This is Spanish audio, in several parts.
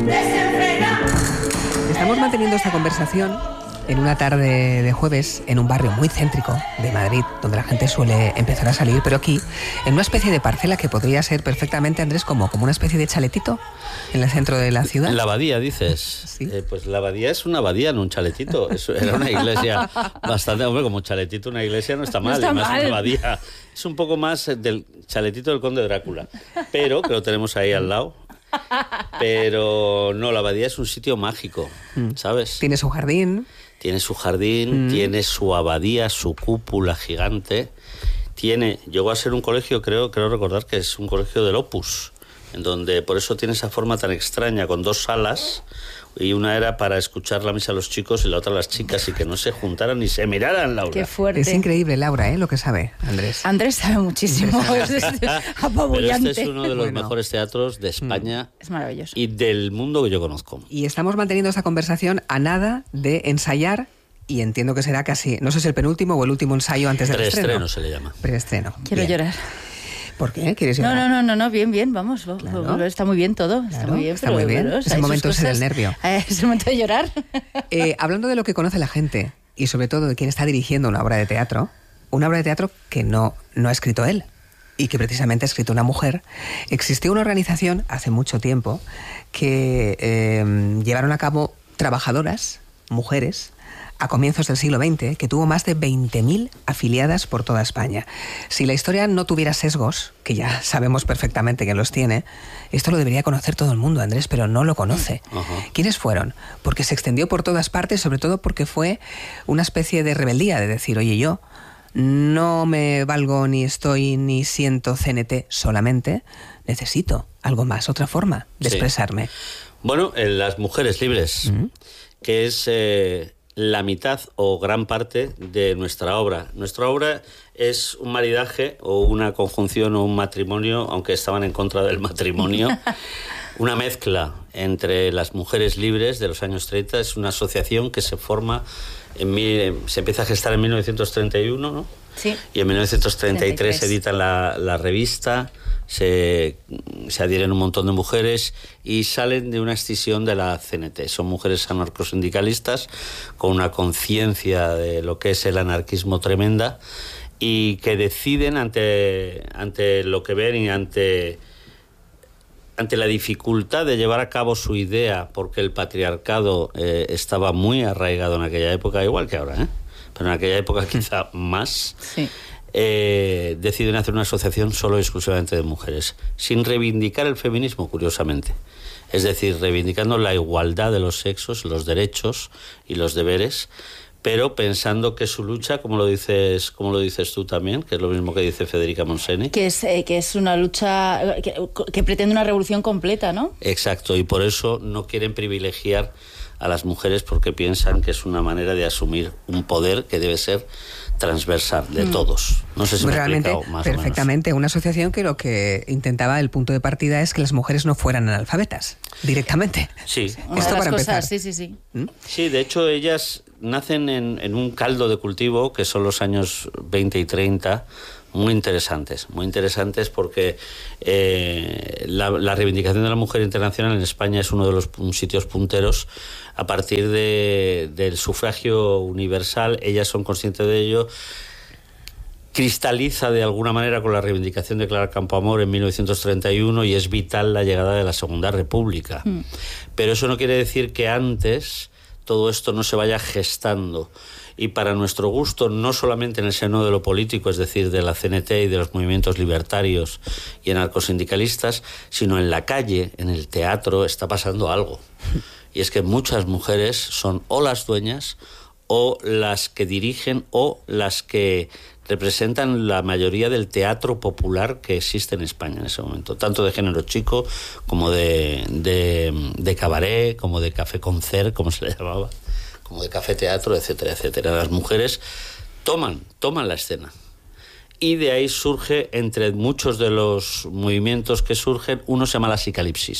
Estamos manteniendo esta conversación en una tarde de jueves en un barrio muy céntrico de Madrid, donde la gente suele empezar a salir, pero aquí, en una especie de parcela que podría ser perfectamente, Andrés, como una especie de chaletito en el centro de la ciudad. La abadía, dices. Sí. Pues la abadía es una abadía, no un chaletito. Era una iglesia bastante... Hombre, como chaletito una iglesia no está mal. No está además mal. Una abadía es un poco más del chaletito del Conde Drácula, pero que lo tenemos ahí al lado. Pero no, la abadía es un sitio mágico, ¿sabes? Tiene su jardín. Tiene su jardín, tiene su abadía, su cúpula gigante. Llegó a ser un colegio, creo recordar que es un colegio del Opus, en donde por eso tiene esa forma tan extraña, con dos salas, y una era para escuchar la misa a los chicos y la otra a las chicas, y que no se juntaran ni se miraran, Laura. Qué fuerte. Es increíble, Laura, lo que sabe Andrés. Andrés sabe muchísimo. Es apabullante. Pero este es uno de los mejores teatros de España Es maravilloso. y del mundo que yo conozco. Y estamos manteniendo esta conversación a nada de ensayar, y entiendo que será casi, no sé si el penúltimo o el último ensayo antes del estreno. Preestreno se le llama. Preestreno. Quiero Bien. llorar. ¿Por qué? ¿Quieres llorar? No, bien, vamos. Claro. Está muy bien todo. Está Claro, muy bien. está muy bien. Pero, Es el momento ese del nervio. Es el momento de llorar. Hablando de lo que conoce la gente, y sobre todo de quién está dirigiendo una obra de teatro que no ha escrito él, y que precisamente ha escrito una mujer. Existió una organización hace mucho tiempo que llevaron a cabo trabajadoras, mujeres, a comienzos del siglo XX, que tuvo más de 20.000 afiliadas por toda España. Si la historia no tuviera sesgos, que ya sabemos perfectamente que los tiene, esto lo debería conocer todo el mundo, Andrés, pero no lo conoce. Uh-huh. ¿Quiénes fueron? Porque se extendió por todas partes, sobre todo porque fue una especie de rebeldía, de decir, oye, yo no me valgo ni estoy ni siento CNT solamente, necesito algo más, otra forma de expresarme. Bueno, en las mujeres libres, que es la mitad o gran parte de nuestra obra. Nuestra obra es un maridaje o una conjunción o un matrimonio, aunque estaban en contra del matrimonio, una mezcla entre las mujeres libres de los años 30. Es una asociación que se forma, se empieza a gestar en 1931, ¿no? Sí. Y en 1933 33. se edita la revista, se adhieren un montón de mujeres y salen de una escisión de la CNT. Son mujeres anarcosindicalistas con una conciencia de lo que es el anarquismo tremenda, y que deciden ante lo que ven y ante la dificultad de llevar a cabo su idea, porque el patriarcado estaba muy arraigado en aquella época, igual que ahora, pero en aquella época quizá más. Sí. Deciden hacer una asociación solo y exclusivamente de mujeres, sin reivindicar el feminismo, curiosamente. Es decir, reivindicando la igualdad de los sexos, los derechos y los deberes, pero pensando que su lucha, como lo dices tú también, que es lo mismo que dice Federica Monseni. Que es una lucha que pretende una revolución completa, ¿no? Exacto, y por eso no quieren privilegiar a las mujeres, porque piensan que es una manera de asumir un poder que debe ser transversal de todos. No sé si me he Realmente, explicado más perfectamente. Una asociación que lo que intentaba, el punto de partida, es que las mujeres no fueran analfabetas directamente. Sí. Una Esto de las para cosas, empezar. sí. Sí, de hecho ellas nacen en un caldo de cultivo que son los años 20 y 30, muy interesantes porque la reivindicación de la mujer internacional en España es uno de los sitios punteros. A partir del sufragio universal, ellas son conscientes de ello. Cristaliza de alguna manera con la reivindicación de Clara Campoamor en 1931, y es vital la llegada de la Segunda República. Pero eso no quiere decir que antes todo esto no se vaya gestando. Y para nuestro gusto, no solamente en el seno de lo político, es decir, de la CNT y de los movimientos libertarios y anarcosindicalistas, sino en la calle, en el teatro, está pasando algo. Y es que muchas mujeres son o las dueñas, o las que dirigen, o las que representan la mayoría del teatro popular que existe en España en ese momento, tanto de género chico como de cabaret, como de café concert, como se le llamaba, como de café teatro, etcétera, etcétera. Las mujeres toman la escena. Y de ahí surge, entre muchos de los movimientos que surgen, uno se llama la psicalipsis.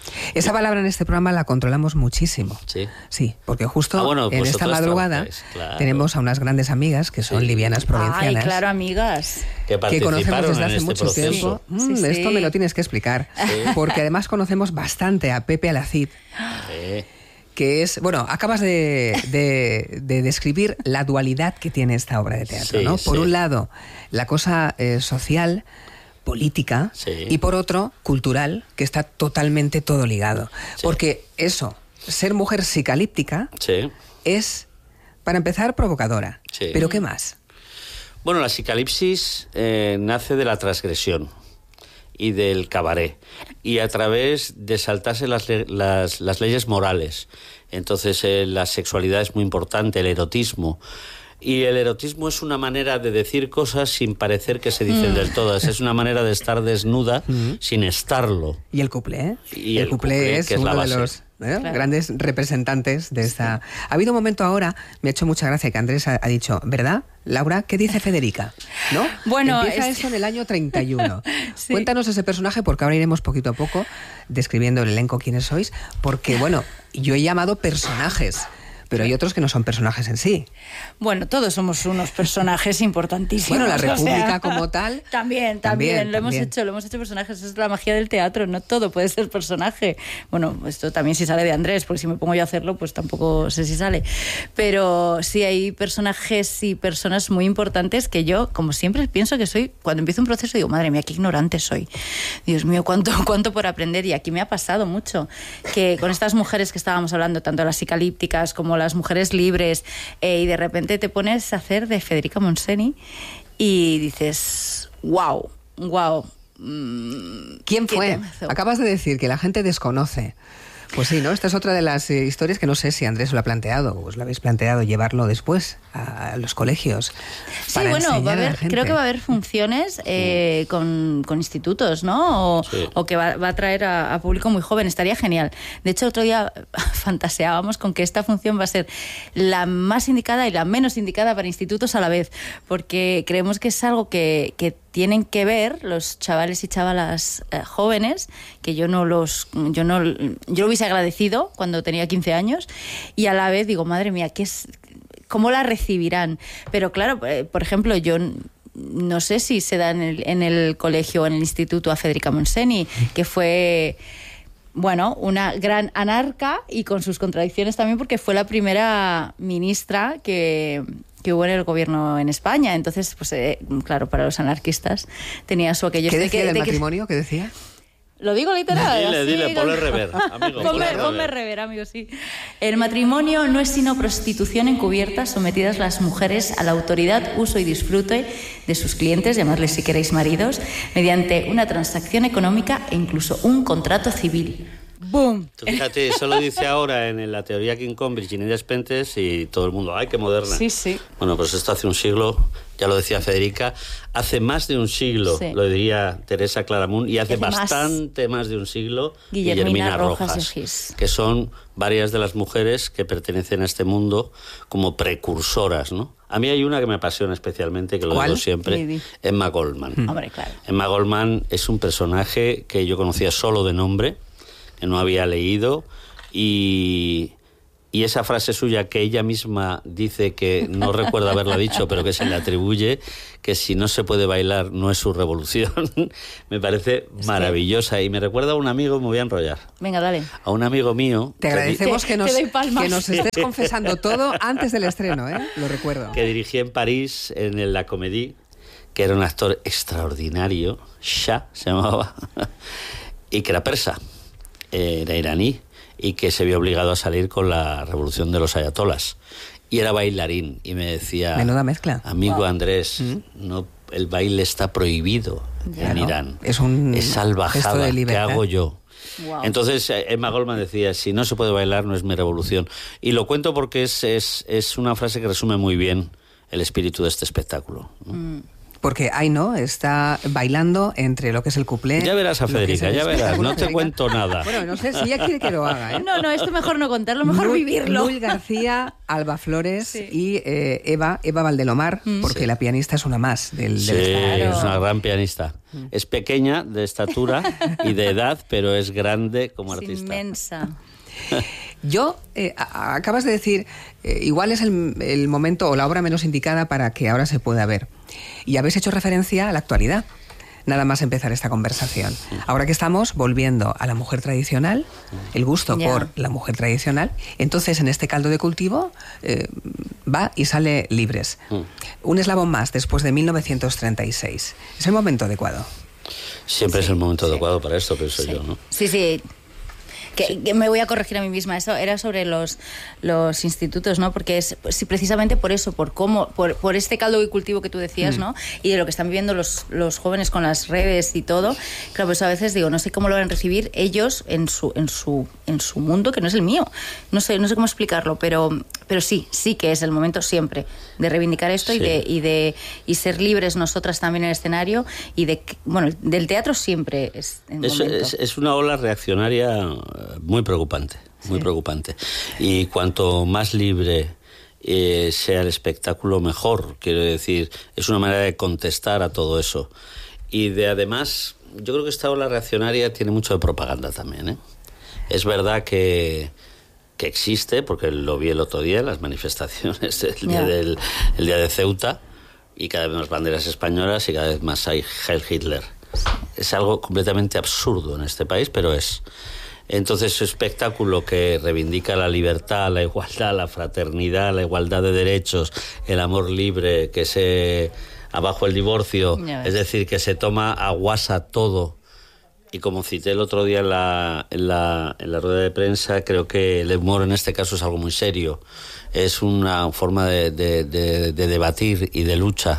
Esa palabra en este programa la controlamos muchísimo. Sí. Sí, porque justo Bueno, en esta madrugada claro, tenemos a unas grandes amigas que son livianas provincianas. Ay, claro, amigas. Que conocemos desde hace en mucho este tiempo. Sí, sí. Esto me lo tienes que explicar. Sí. Porque además conocemos bastante a Pepe Alacid. Que es, bueno, acabas de describir la dualidad que tiene esta obra de teatro, Sí, ¿no? Por sí. un lado, la cosa social, política, Sí. y por otro, cultural, que está totalmente todo ligado. Sí. Porque eso, ser mujer psicalíptica, Sí. es, para empezar, provocadora. Sí. ¿Pero qué más? Bueno, la psicalipsis nace de la transgresión y del cabaret, y a través de saltarse las leyes morales. Entonces la sexualidad es muy importante, el erotismo. Y el erotismo es una manera de decir cosas sin parecer que se dicen del todas. Es una manera de estar desnuda sin estarlo. Y el cuplé, ¿eh? Y el cuplé cuplé, es que es uno la de base. los Claro. grandes representantes de esta... Ha habido un momento ahora, me ha hecho mucha gracia que Andrés ha dicho, ¿verdad, Laura? ¿Qué dice Federica? ¿No? Bueno, Empieza eso en el año 31. Sí. Cuéntanos ese personaje, porque ahora iremos poquito a poco describiendo el elenco quiénes sois, porque, bueno, yo he llamado personajes, pero hay otros que no son personajes en sí. Bueno, todos somos unos personajes importantísimos. Bueno, la o sea, República como tal... También. Lo hemos hecho personajes. Es la magia del teatro, no todo puede ser personaje. Bueno, esto también si sale de Andrés, porque si me pongo yo a hacerlo, pues tampoco sé si sale. Pero sí hay personajes y personas muy importantes que yo, como siempre, pienso que soy... Cuando empiezo un proceso digo, madre mía, qué ignorante soy. Dios mío, cuánto por aprender. Y aquí me ha pasado mucho que con estas mujeres que estábamos hablando, tanto las psicalípticas como las mujeres libres, y de repente te pones a hacer de Federica Montseny y dices, wow. ¿Quién qué fue? temazo. Acabas de decir que la gente desconoce. Pues sí, ¿no? Esta es otra de las historias que no sé si Andrés lo ha planteado o os lo habéis planteado, llevarlo después a los colegios. Sí, para bueno, enseñar a la creo gente. que va a haber funciones con institutos, ¿no? Sí. O que va a traer a público muy joven. Estaría genial. De hecho, el otro día fantaseábamos con que esta función va a ser la más indicada y la menos indicada para institutos a la vez, porque creemos que es algo que tienen que ver los chavales y chavalas jóvenes, que yo lo hubiese agradecido cuando tenía 15 años, y a la vez digo, madre mía, ¿cómo la recibirán? Pero claro, por ejemplo, yo no sé si se da en el colegio o en el instituto a Federica Montseny, que fue... Bueno, una gran anarca y con sus contradicciones también, porque fue la primera ministra que hubo en el gobierno en España. Entonces, pues claro, para los anarquistas tenía su aquello... ¿Qué decía del matrimonio? ¿Qué decía? Lo digo literal. Dile, ponle rever, amigo. Ponme rever, amigo, sí. El matrimonio no es sino prostitución encubierta, sometidas las mujeres a la autoridad, uso y disfrute de sus clientes, llamadles si queréis maridos, mediante una transacción económica e incluso un contrato civil. ¡Boom! Tú fíjate, eso lo dice ahora en la teoría King Cambridge, Ginny Spentes, y todo el mundo, ¡ay, qué moderna! Sí, sí. Bueno, pues esto hace un siglo, ya lo decía Federica, hace más de un siglo, Sí. lo diría Teresa Claramunt, y hace hace más. bastante más de un siglo Guillermina Rojas Rojas, de Gis. que son varias de las mujeres que pertenecen a este mundo como precursoras, ¿no? A mí hay una que me apasiona especialmente, que lo ¿Cuál? digo siempre, Di. Emma Goldman. Hombre, claro. Emma Goldman es un personaje que yo conocía solo de nombre, que no había leído, y esa frase suya que ella misma dice que no recuerda haberla dicho, pero que se le atribuye, que si no se puede bailar no es su revolución, me parece maravillosa. Y me recuerda a un amigo, me voy a enrollar, Venga, dale. a un amigo mío Te agradecemos Te que nos doy estés confesando todo antes del estreno, ¿eh? Lo recuerdo. que dirigí en París, en La Comédie, que era un actor extraordinario, Shah se llamaba, y que era persa, era iraní, y que se vio obligado a salir con la revolución de los ayatolas. Y era bailarín, y me decía... Menuda mezcla. Amigo Andrés, no, el baile está prohibido en Irán. Es un es gesto salvajada, de ¿qué libertad. hago yo? Wow. Entonces Emma Goldman decía, si no se puede bailar no es mi revolución. Y lo cuento porque es una frase que resume muy bien el espíritu de este espectáculo, ¿no? Porque no está bailando entre lo que es el cuplé. Ya verás a Federica, ya verás, no te cuento nada. Bueno, no sé si ella quiere que lo haga, ¿eh? No, esto mejor no contarlo, mejor vivirlo. Luis García, Alba Flores y Eva Valdelomar, porque la pianista es una más del Sí, Claro. es una gran pianista. Es pequeña de estatura y de edad, pero es grande como Es artista. inmensa. Yo, acabas de decir, igual es el momento o la obra menos indicada para que ahora se pueda ver. Y habéis hecho referencia a la actualidad, nada más empezar esta conversación. Ahora que estamos volviendo a la mujer tradicional, el gusto por la mujer tradicional, entonces en este caldo de cultivo va y sale Libres. Un eslabón más después de 1936. ¿Es el momento adecuado? Siempre es el momento adecuado para esto, pienso yo, ¿no? Sí. Que me voy a corregir a mí misma. Eso era sobre los institutos, ¿no? Porque es precisamente por eso, por este caldo de cultivo que tú decías, ¿no? Y de lo que están viviendo los jóvenes con las redes y todo. Claro, pues a veces digo, no sé cómo lo van a recibir ellos en su mundo, que no es el mío. No sé cómo explicarlo, pero sí que es el momento siempre de reivindicar esto y ser libres nosotras también en el escenario y del teatro siempre es el momento. Es una ola reaccionaria muy preocupante, muy preocupante. Y cuanto más libre sea el espectáculo, mejor. Quiero decir, es una manera de contestar a todo eso. Y además, yo creo que esta ola reaccionaria tiene mucho de propaganda también, ¿eh? Es verdad que existe, porque lo vi el otro día en las manifestaciones el día de Ceuta, y cada vez más banderas españolas y cada vez más hay Heil Hitler. Es algo completamente absurdo en este país, pero es. Entonces, su espectáculo que reivindica la libertad, la igualdad, la fraternidad, la igualdad de derechos, el amor libre, abajo el divorcio, es decir, que se toma a guasa todo. Y como cité el otro día en la rueda de prensa, creo que el humor en este caso es algo muy serio. Es una forma de debatir y de lucha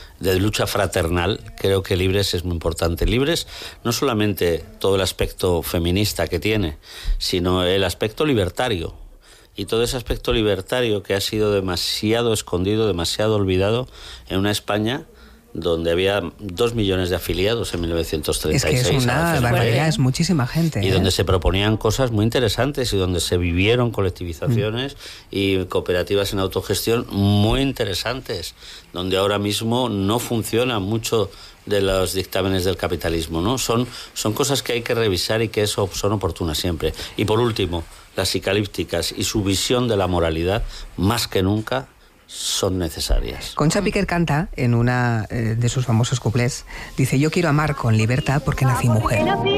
fraternal. Creo que Libres es muy importante. Libres no solamente todo el aspecto feminista que tiene, sino el aspecto libertario. Y todo ese aspecto libertario que ha sido demasiado escondido, demasiado olvidado en una España donde había 2 millones de afiliados en 1936. Es que es una barbaridad, es muchísima gente. Y donde se proponían cosas muy interesantes y donde se vivieron colectivizaciones y cooperativas en autogestión muy interesantes, donde ahora mismo no funcionan mucho de los dictámenes del capitalismo, ¿no? Son cosas que hay que revisar y que son oportunas siempre. Y por último, las psicalípticas y su visión de la moralidad, más que nunca, son necesarias. Concha Piquer canta en una de sus famosos cuplés, dice: yo quiero amar con libertad porque nací mujer.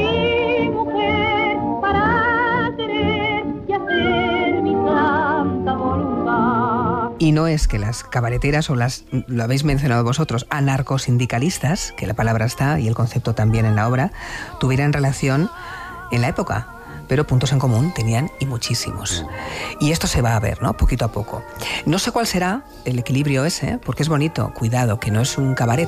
Y no es que las cabareteras o lo habéis mencionado vosotros, anarcosindicalistas, que la palabra está y el concepto también en la obra, tuvieran relación en la época, pero puntos en común tenían y muchísimos. Y esto se va a ver, ¿no? Poquito a poco. No sé cuál será el equilibrio ese, porque es bonito, cuidado, que no es un cabaret.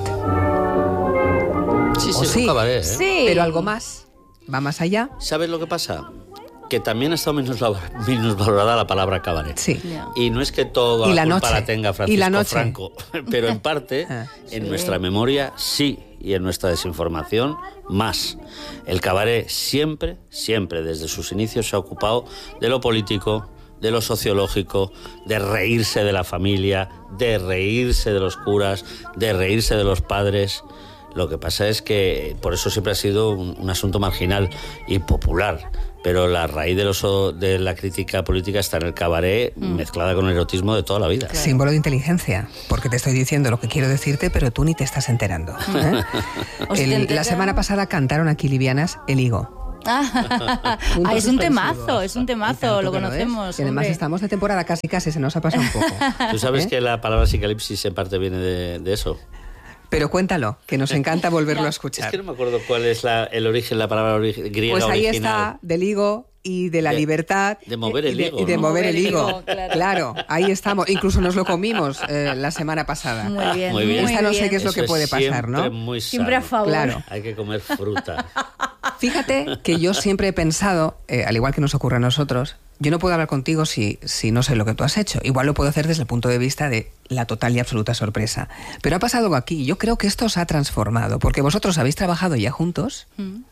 Sí, es un cabaret, ¿eh? Sí. Pero algo más, va más allá. ¿Sabes lo que pasa? Que también ha estado minusvalorada la palabra cabaret. Sí. Y no es que toda la culpa la tenga Francisco Franco, pero en parte, en nuestra memoria sí, y en nuestra desinformación más. El cabaret siempre, desde sus inicios, se ha ocupado de lo político, de lo sociológico, de reírse de la familia, de reírse de los curas, de reírse de los padres. Lo que pasa es que por eso siempre ha sido un asunto marginal y popular. Pero la raíz de la crítica política está en el cabaret, mezclada con el erotismo de toda la vida. Claro. Símbolo de inteligencia, porque te estoy diciendo lo que quiero decirte, pero tú ni te estás enterando. La semana pasada cantaron aquí livianas El Higo. Es un temazo, lo conocemos. Y además estamos de temporada casi, se nos ha pasado un poco. ¿Tú sabes que la palabra psicalipsis en parte viene de eso? Pero cuéntalo, que nos encanta volverlo a escuchar. Es que no me acuerdo cuál es el origen, la palabra griega pues ahí original. Está, del higo y de la libertad. De mover el higo. Y de mover el higo, claro, ahí estamos. Incluso nos lo comimos la semana pasada. Muy bien. Muy bien. Esta no sé qué es Eso lo que puede pasar, ¿no? Muy siempre a favor. Claro. Hay que comer fruta. Fíjate que yo siempre he pensado, al igual que nos ocurre a nosotros, yo no puedo hablar contigo si no sé lo que tú has hecho. Igual lo puedo hacer desde el punto de vista de la total y absoluta sorpresa. Pero ha pasado algo aquí. Yo creo que esto os ha transformado, porque vosotros habéis trabajado ya juntos.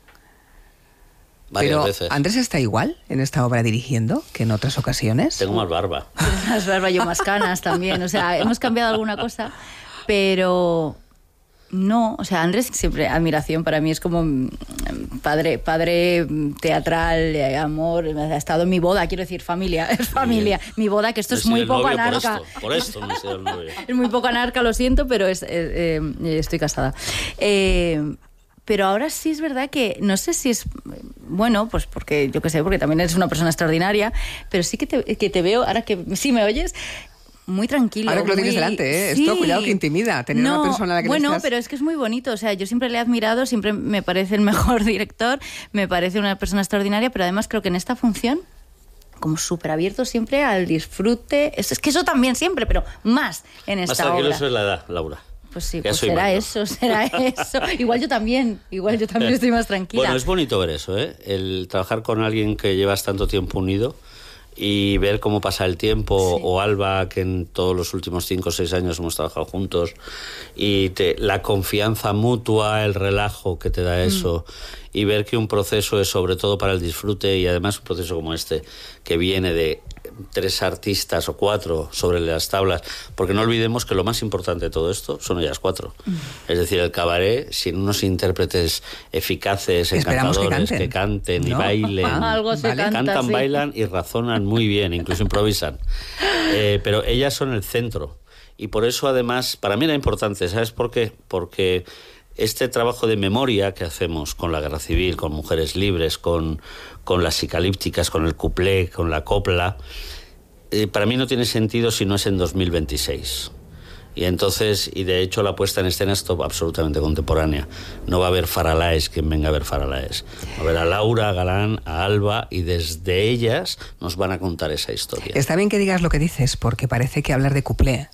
Varias veces. ¿Andrés está igual en esta obra dirigiendo que en otras ocasiones? Tengo más barba. Más barba, yo más canas también. O sea, hemos cambiado alguna cosa, pero no. O sea, Andrés siempre admiración para mí, es como padre teatral, amor. Ha estado en mi boda, quiero decir, familia. Es familia. Mi boda, que esto es muy poco anarca. Por esto no he sido el novio. Es muy poco anarca, lo siento, pero estoy casada. Pero ahora sí es verdad que no sé si es bueno, pues porque yo qué sé, porque también eres una persona extraordinaria, pero sí que te veo, ahora que sí me oyes, muy tranquilo. Ahora que lo tienes delante, ¿eh? Sí. Esto, cuidado que intimida, tener una persona a la que bueno, le estás... pero es que es muy bonito, o sea, yo siempre le he admirado, siempre me parece el mejor director, me parece una persona extraordinaria, pero además creo que en esta función como súper abierto siempre al disfrute, es que eso también siempre, pero más en esta obra. Más tranquilo, eso es la edad, Laura. Pues sí, pues será eso. Igual yo también estoy más tranquila. Bueno, es bonito ver eso, ¿eh? El trabajar con alguien que llevas tanto tiempo unido y ver cómo pasa el tiempo, sí. O Alba, que en todos los últimos 5 o 6 años hemos trabajado juntos, y la confianza mutua, el relajo que te da eso, y ver que un proceso es sobre todo para el disfrute, y además un proceso como este, que viene de 3 artistas o 4 sobre las tablas, porque no olvidemos que lo más importante de todo esto son ellas 4. Es decir, el cabaret, sin unos intérpretes eficaces, encantadores, que canten, ¿no? Y bailen. Algo se canta, cantan, sí. Bailan y razonan muy bien, incluso improvisan. Pero ellas son el centro. Y por eso, además, para mí era importante, ¿sabes por qué? Porque este trabajo de memoria que hacemos con la Guerra Civil, con Mujeres Libres, con las psicalípticas, con el cuplé, con la copla, para mí no tiene sentido si no es en 2026. Y entonces, y de hecho la puesta en escena es absolutamente contemporánea. No va a haber Faralaes quien venga a ver Faralaes. Va a haber a Laura, a Galán, a Alba, y desde ellas nos van a contar esa historia. Está bien que digas lo que dices, porque parece que hablar de cuplé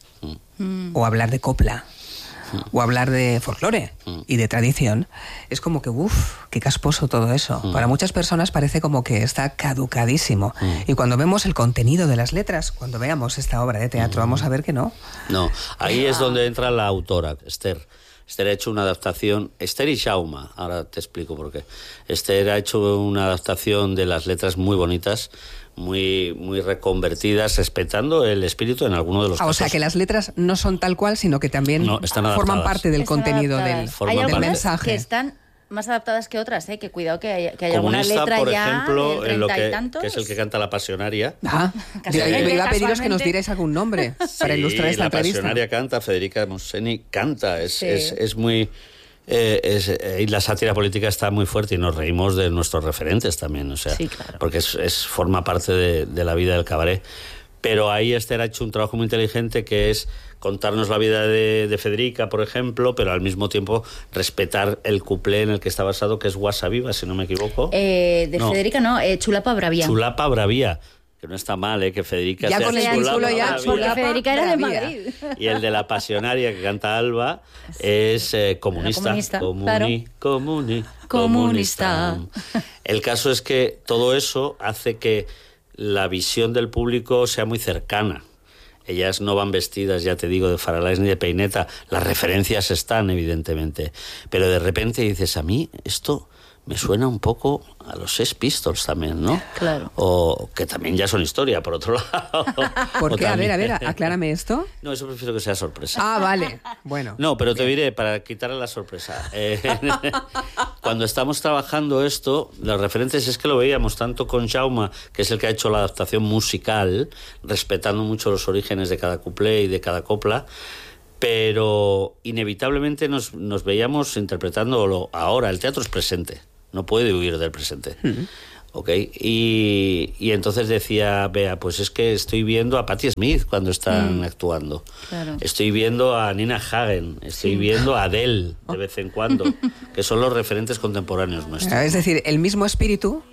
o hablar de copla o hablar de folclore y de tradición es como que, qué casposo todo eso. Para muchas personas parece como que está caducadísimo. Y cuando vemos el contenido de las letras, cuando veamos esta obra de teatro, vamos a ver que no. No, ahí es donde entra la autora, Esther. Esther ha hecho una adaptación, Esther y Shauma, ahora te explico por qué. Esther ha hecho una adaptación de las letras muy bonitas, muy, muy reconvertidas, respetando el espíritu en alguno de los casos. O sea, que las letras no son tal cual, sino que también forman parte del contenido del mensaje. Que están más adaptadas que otras, ¿eh? Que cuidado que hay alguna letra por ya ejemplo, en 30 y tantos. Que es el que canta La Pasionaria. Yo iba a pediros que nos dierais algún nombre para ilustrar esta entrevista. La Pasionaria canta, Federica Monseni canta, es muy... y la sátira política está muy fuerte y nos reímos de nuestros referentes también, o sea, sí, claro. Porque forma parte de la vida del cabaret. Pero ahí Esther ha hecho un trabajo muy inteligente, que es contarnos la vida de Federica, por ejemplo, pero al mismo tiempo respetar el cuplé en el que está basado, que es Guasa Viva, si no me equivoco. Federica no, Chulapa Bravía. Chulapa Bravía. Que no está mal, que Federica ya sea con el título ya, porque Federica era de Madrid. Y el de La Pasionaria, que canta Alba, es comunista. Comunista. El caso es que todo eso hace que la visión del público sea muy cercana. Ellas no van vestidas, ya te digo, de Faralaes ni de peineta. Las referencias están, evidentemente. Pero de repente dices, a mí esto me suena un poco a los Sex Pistols también, ¿no? Claro. O que también ya son historia, por otro lado. ¿Por qué? A ver, aclárame esto. No, eso prefiero que sea sorpresa. Ah, vale. Bueno. No, pero te diré, para quitarle la sorpresa. Cuando estamos trabajando esto, los referentes es que lo veíamos tanto con Jaume, que es el que ha hecho la adaptación musical, respetando mucho los orígenes de cada cuplé y de cada copla, pero inevitablemente nos veíamos interpretándolo ahora. El teatro es presente, no puede huir del presente. ¿Okay? Y entonces decía Bea, pues es que estoy viendo a Patti Smith cuando están actuando. Claro. Estoy viendo a Nina Hagen, estoy viendo a Adele de vez en cuando, que son los referentes contemporáneos nuestros. Es decir, el mismo espíritu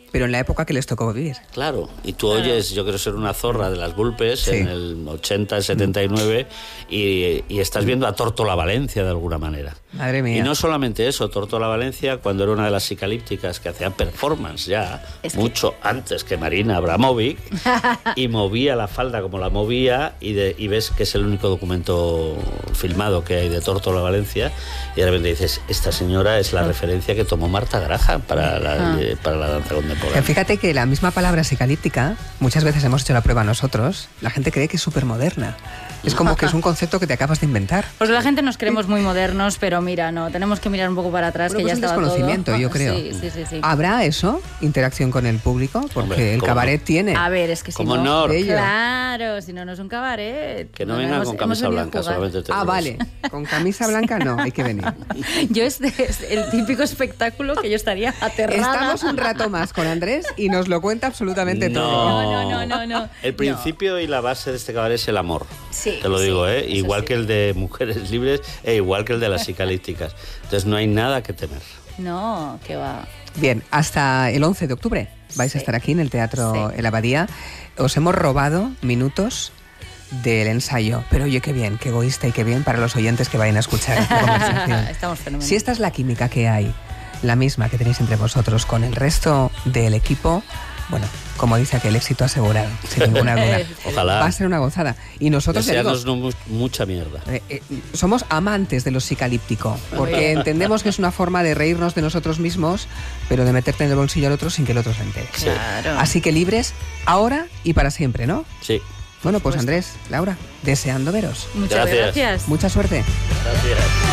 Pero en la época que les tocó vivir. Claro, y tú oyes Yo quiero ser una zorra de las Vulpes Sí. en el 80, el 79 y estás viendo a Tórtola Valencia de alguna manera. Madre mía. Y no solamente eso, Tórtola Valencia, cuando era una de las psicalípticas que hacía performance ya, mucho antes que Marina Abramovic, y movía la falda como la movía, y ves que es el único documento filmado que hay de Tórtola Valencia, y de repente dices, esta señora es la referencia que tomó Marta Graham para la danza contemporánea. Fíjate que la misma palabra psicalíptica, muchas veces hemos hecho la prueba nosotros, la gente cree que es súper moderna. Es como que es un concepto que te acabas de inventar. Porque la gente nos creemos muy modernos, pero mira, no, tenemos que mirar un poco para atrás, Bueno, que ya pues estaba desconocimiento, todo. yo creo. Sí. ¿Habrá eso? ¿Interacción con el público? Porque Hombre, el ¿cómo cabaret no? tiene. A ver, es que si Como no... no. Ello. Claro, si no, no es un cabaret. Que no vengan con camisa venido a blanca, jugar. solamente te digo Vale. eso. Con camisa blanca no, hay que venir. Yo es el típico espectáculo que yo estaría aterrada. Estamos un rato más con Andrés y nos lo cuenta absolutamente todo. No. El principio y la base de este cabaret es el amor. Sí, Te lo digo, eso igual sí. que el de Mujeres Libres e igual que el de las psicalípticas. Entonces no hay nada que temer. No, que va. Bien, hasta el 11 de octubre vais a estar aquí en el Teatro Sí. El Abadía. Os hemos robado minutos del ensayo, pero oye, qué bien, qué egoísta y qué bien para los oyentes que vayan a escuchar esta conversación. Estamos fenomenales. Si esta es la química que hay, la misma que tenéis entre vosotros con el resto del equipo, bueno, como dice aquel, éxito asegurado, sin ninguna duda. Ojalá. Va a ser una gozada. Y nosotros, ya digo, Desearnos mucha mierda. somos amantes de lo psicalíptico, porque entendemos que es una forma de reírnos de nosotros mismos, pero de meterte en el bolsillo al otro sin que el otro se entere. Sí. Claro. Así que libres ahora y para siempre, ¿no? Sí. Bueno, pues Andrés, Laura, deseando veros. Muchas Gracias. gracias. Mucha suerte. Gracias.